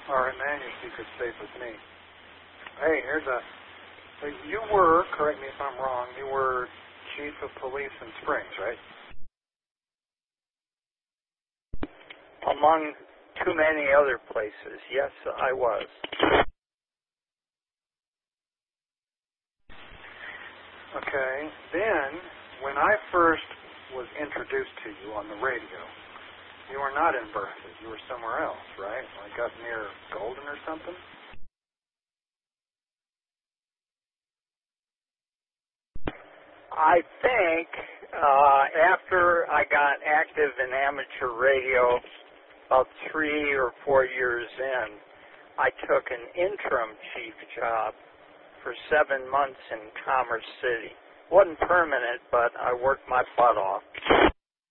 All right, man, your secret's safe with me. Hey, you were, correct me if I'm wrong, you were chief of police in Springs, right? Among too many other places, yes, I was. Okay, then, when I first was introduced to you on the radio, you were not in Berthoud, you were somewhere else, right? Like up near Golden or something? I think after I got active in amateur radio, about 3 or 4 years in, I took an interim chief job for 7 months in Commerce City. Wasn't permanent, but I worked my butt off.